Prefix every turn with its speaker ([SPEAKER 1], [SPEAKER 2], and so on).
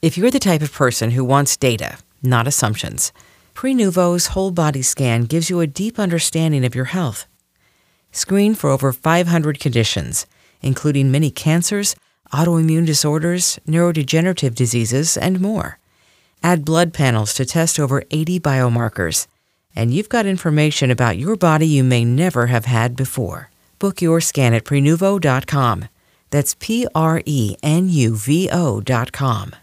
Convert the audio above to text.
[SPEAKER 1] If you're the type of person who wants data, not assumptions, Prenuvo's whole body scan gives you a deep understanding of your health. Screen for over 500 conditions, including many cancers, autoimmune disorders, neurodegenerative diseases, and more. Add blood panels to test over 80 biomarkers, and you've got information about your body you may never have had before. Book your scan at Prenuvo.com. That's Prenuvo.com.